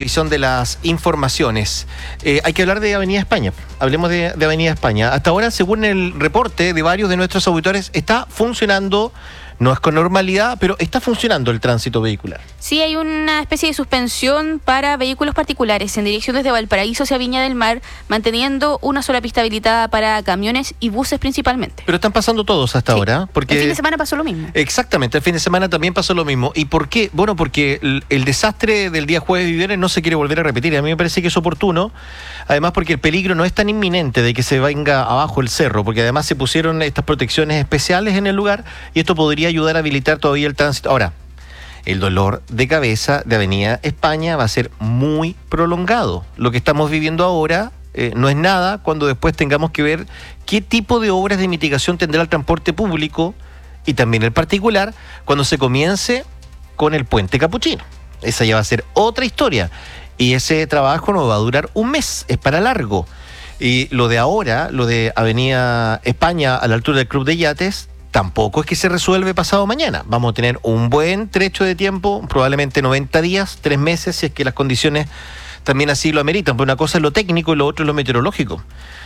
revisión de las informaciones. Hay que hablar de Avenida España. Hablemos de Avenida España. Hasta ahora, según el reporte de varios de nuestros auditores, está funcionando. No es con normalidad, pero está funcionando el tránsito vehicular. Sí, hay una especie de suspensión para vehículos particulares en dirección desde Valparaíso hacia Viña del Mar, manteniendo una sola pista habilitada para camiones y buses principalmente. Pero están pasando todos hasta ahora. Porque el fin de semana pasó lo mismo. Exactamente, el fin de semana también pasó lo mismo. ¿Y por qué? Bueno, porque el desastre del día jueves y viernes no se quiere volver a repetir. A mí me parece que es oportuno, además porque el peligro no es tan inminente de que se venga abajo el cerro, porque además se pusieron estas protecciones especiales en el lugar y esto podría ayudar a habilitar todavía el tránsito. Ahora, el dolor de cabeza de Avenida España va a ser muy prolongado. Lo que estamos viviendo ahora no es nada cuando después tengamos que ver qué tipo de obras de mitigación tendrá el transporte público y también el particular cuando se comience con el puente Capuchino. Esa ya va a ser otra historia y ese trabajo no va a durar un mes, es para largo. Y lo de ahora, lo de Avenida España a la altura del Club de Yates, tampoco es que se resuelve pasado mañana. Vamos a tener un buen trecho de tiempo, probablemente 90 días, 3 meses, si es que las condiciones también así lo ameritan. Pero una cosa es lo técnico y lo otro es lo meteorológico.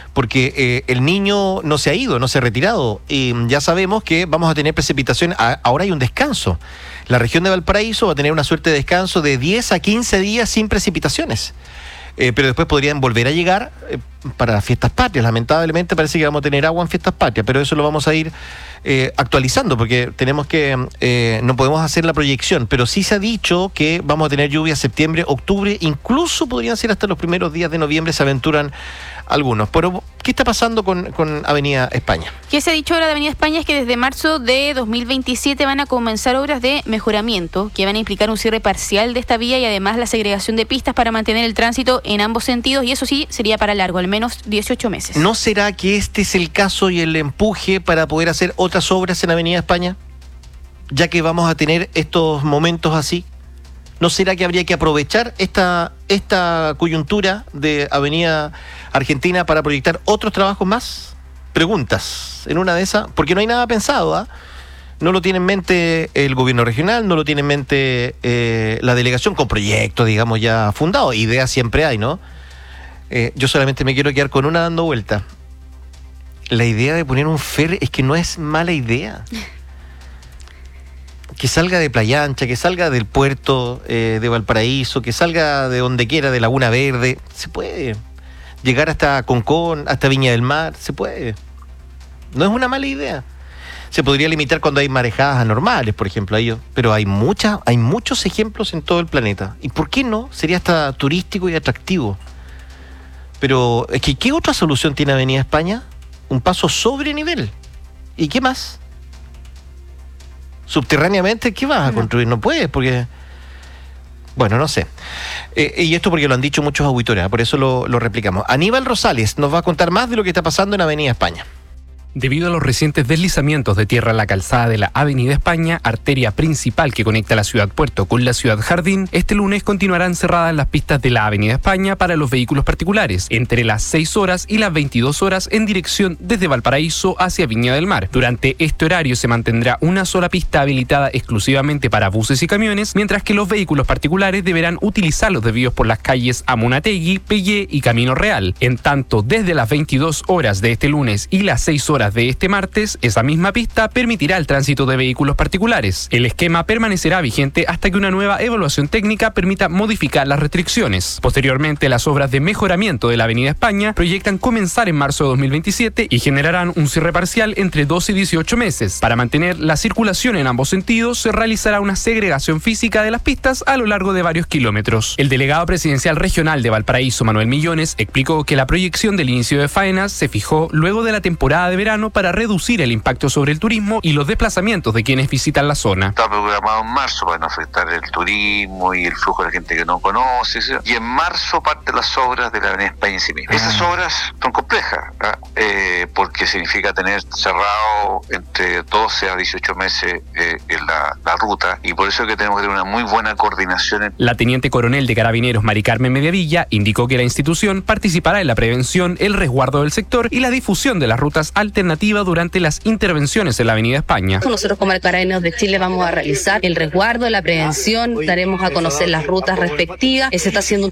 Porque el Niño no se ha ido, no se ha retirado. Y ya sabemos que vamos a tener precipitación. Ahora hay un descanso. La región de Valparaíso va a tener una suerte de descanso de 10 a 15 días sin precipitaciones. Pero después podrían volver a llegar para las fiestas patrias. Lamentablemente parece que vamos a tener agua en fiestas patrias, pero eso lo vamos a ir actualizando porque tenemos que, no podemos hacer la proyección, pero sí se ha dicho que vamos a tener lluvias septiembre, octubre, incluso podrían ser hasta los primeros días de noviembre, se aventuran algunos. Pero, ¿qué está pasando con Avenida España? ¿Qué se ha dicho ahora de Avenida España? Es que desde marzo de 2027 van a comenzar obras de mejoramiento que van a implicar un cierre parcial de esta vía y además la segregación de pistas para mantener el tránsito en ambos sentidos, y eso sí sería para largo, al menos 18 meses. ¿No será que este es el caso y el empuje para poder hacer otras obras en Avenida España? Ya que vamos a tener estos momentos así. ¿No será que habría que aprovechar esta coyuntura de Avenida Argentina para proyectar otros trabajos más? Preguntas en una de esas, porque no hay nada pensado, ¿ah? No lo tiene en mente el gobierno regional, no lo tiene en mente la delegación con proyectos, digamos, ya fundados. Ideas siempre hay, ¿no? Yo solamente me quiero quedar con una dando vuelta. La idea de poner un ferry es que no es mala idea. Que salga de Playa Ancha, que salga del puerto de Valparaíso, que salga de donde quiera, de Laguna Verde, se puede. Llegar hasta Concón, hasta Viña del Mar, se puede. No es una mala idea. Se podría limitar cuando hay marejadas anormales, por ejemplo, pero hay muchos ejemplos en todo el planeta. ¿Y por qué no? Sería hasta turístico y atractivo. Pero es que, ¿qué otra solución tiene Avenida España? Un paso sobre nivel. ¿Y qué más? Subterráneamente, ¿qué vas a construir? No puedes, porque... Bueno, no sé. Y esto porque lo han dicho muchos auditores, por eso lo replicamos. Aníbal Rosales nos va a contar más de lo que está pasando en Avenida España. Debido a los recientes deslizamientos de tierra en la calzada de la Avenida España, arteria principal que conecta la ciudad Puerto con la ciudad Jardín, este lunes continuarán cerradas las pistas de la Avenida España para los vehículos particulares, entre las 6 horas y las 22 horas en dirección desde Valparaíso hacia Viña del Mar. Durante este horario se mantendrá una sola pista habilitada exclusivamente para buses y camiones, mientras que los vehículos particulares deberán utilizar los desvíos por las calles Amunategui, Pellé y Camino Real. En tanto, desde las 22 horas de este lunes y las 6 horas de este martes, esa misma pista permitirá el tránsito de vehículos particulares. El esquema permanecerá vigente hasta que una nueva evaluación técnica permita modificar las restricciones. Posteriormente, las obras de mejoramiento de la Avenida España proyectan comenzar en marzo de 2027 y generarán un cierre parcial entre 12 y 18 meses. Para mantener la circulación en ambos sentidos, se realizará una segregación física de las pistas a lo largo de varios kilómetros. El delegado presidencial regional de Valparaíso, Manuel Millones, explicó que la proyección del inicio de faenas se fijó luego de la temporada de verano para reducir el impacto sobre el turismo y los desplazamientos de quienes visitan la zona. Está programado en marzo para no afectar el turismo y el flujo de gente que no conoce, ¿sí? Y en marzo parten las obras de la Avenida España en sí misma. Esas obras son complejas, porque significa tener cerrado entre 12 a 18 meses la ruta, y por eso es que tenemos que tener una muy buena coordinación. La teniente coronel de Carabineros, Mari Carmen Mediavilla, indicó que la institución participará en la prevención, el resguardo del sector y la difusión de las rutas alternativas durante las intervenciones en la Avenida España. Nosotros como Carabineros de Chile vamos a realizar el resguardo, la prevención, daremos a conocer las rutas respectivas. Se está haciendo un